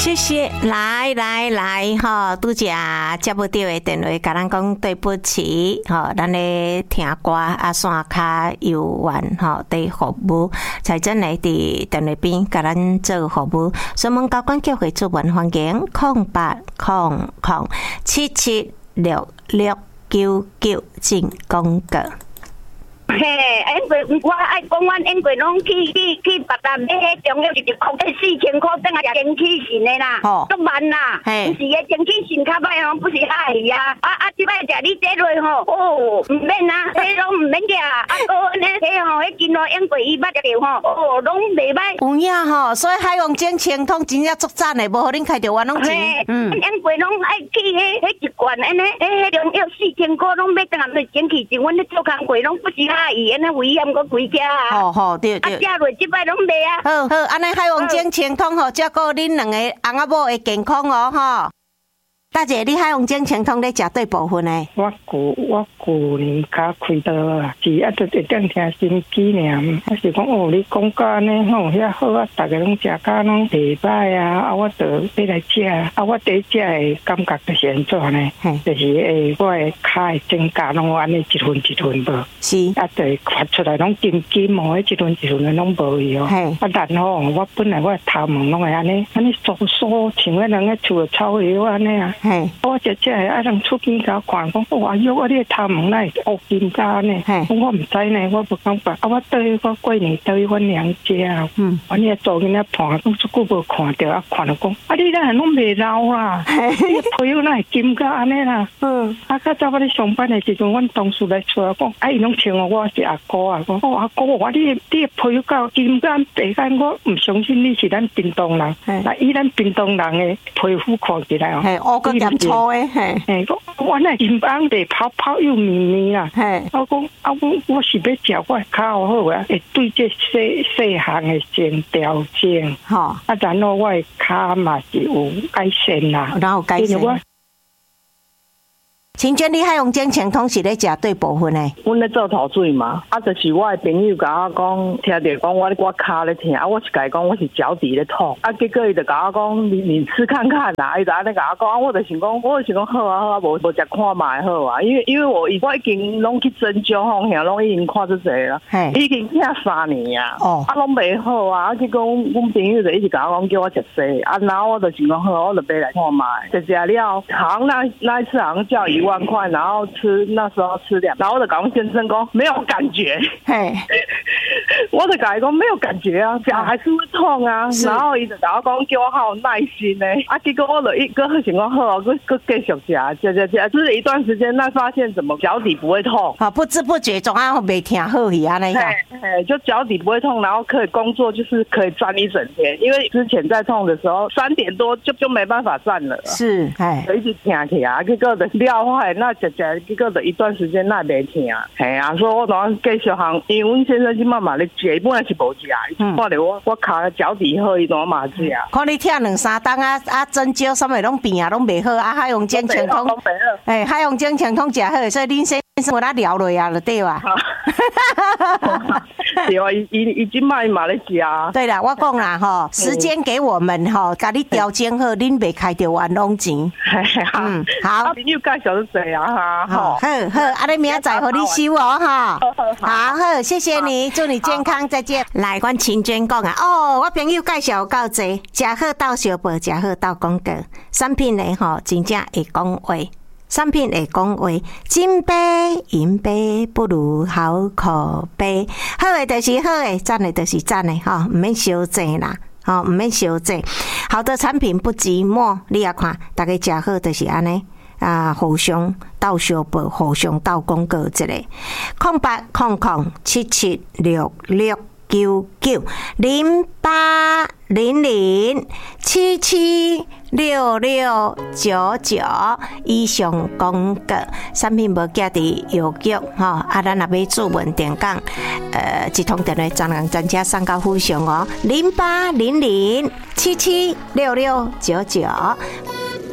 谢谢，来哈，拄只接不到的电话，甲咱讲对不起，哈，咱咧听歌啊，线卡有完哈，对服务，才真来伫电话边甲咱做服务。询问交管局会主文环境0800776699进广告。 嘿，我爱讲，阮因过拢去别站，迄中央就是扣4000块，等下争取型的啦，足慢啦，不是个争取型较歹哦，不是嗨呀，即摆食你这类吼，唔免啊，迄拢唔免个啊，个呢，迄吼，迄金华因过伊捌着吼，拢袂歹。 有影吼，所以海王精清通真正足赞的，无互恁开着冤枉钱。 因过拢爱去迄一罐安尼，迄中央4000块拢要等下来争取型，阮咧做工过拢不是嗨。伊安尼危险，佮几家啊！ 好对。 食落即摆拢袂啊。 好，安尼海王精清通吼，照顾恁两个翁仔某的健康哦，吼。大姐，你海王精清通咧食对部分的？ 我旧年较开刀啊，是啊，就一点听心机尔。我是讲哦，你讲甲安尼吼，遐好啊，大家拢食甲拢袂歹啊，我就要来食啊，我第一食的感觉就是安怎呢？就是我的骹的指甲拢安尼一分一分无， 是啊，就发出来拢金哦，一分一分的拢无去哦。啊，然后我本来我的头毛拢会安尼疏疏，像迄人咧厝草药安尼啊。我姐姐啊，人出境甲我看，讲哇哟，我你头毛哪会乌金甲呢？我唔知呢，我无感觉。啊，我对我过年对阮娘家，我你做囡仔伴，都足久无看到，啊，看到讲，啊，你哪拢袂老啦？你皮肤哪会金甲安尼啦？啊，较早我咧上班的时阵，阮同事来找我讲，啊，伊拢称我是阿姑啊，讲阿姑，我你皮肤够金甲白干，我唔相信你是咱屏东人。那以咱屏东人的皮肤看起来哦， 我个嫌粗。 我那金邦的泡又绵绵啦。我讲我是要食我脚好啊，会对这细项的先调整。然后我的脚嘛是有改善啦， 然后改善。青娟，你海王精清通是咧食对部分诶？ 阮咧做头水嘛，就是我的朋友甲我讲，听着讲我骹咧痛，我是甲伊讲我是脚底咧痛，结果伊就甲我讲，你吃看看啦，伊就安尼甲我讲，我就想讲好啊，无食看卖好啊，因为我已经拢去针灸方向，拢已经看出侪啦，已经听3年啊，拢袂好啊，结果阮朋友就一直甲我讲叫我食西，然后我就想讲好，我就买来看卖，食了，好像那一次好像叫1万块，然后那时候吃2，然后我就跟我先生讲没有感觉，我就跟他讲没有感觉啊，脚还是会痛啊，然后伊就跟我讲叫我好有耐心呢，结果我就一个想讲好，我继续吃，就是一段时间，那发现怎么脚底不会痛， 不知不觉总啊没听好去啊那个， 就脚底不会痛，然后可以工作，就是可以站一整天，因为之前在痛的时候3点多就没办法站了， 是， 就一直痛起啊，结果就了坏。那食，结果就一段时间那袂疼，所以我当继续行，因为阮先生即嘛咧食，伊本来是无食，看到我脚脚底好，伊当嘛食。 看你疼2-3冬啊，针灸什么拢变啊，拢袂好啊，海王精清通，海王精清通食好，所以恁先生有哪聊落啊，就对哇。 对啊，伊即摆嘛咧食。 对啦，我讲啦吼，时间给我们吼，甲你调整好，恁袂开着冤枉钱。好。 朋友介绍是谁啊？ 好，安尼明仔载互你收哦，哈。好，谢谢你，祝你健康，再见。来，阮青娟讲啊，我朋友介绍够济，食好到小报，食好到广告，产品咧吼，真正会讲话。产品会讲话，金杯银杯不如好口碑。好的就是好的，赞的就是赞的，唔免伤济啦，唔免伤济。好的产品不寂寞，你也看，大家食好就是安尼啊，互相斗相报，互相斗广告一个。0800776699以上广告，产品无寄伫邮局咱若要注文电讲，一通电话专家送到府上哦，0800776699。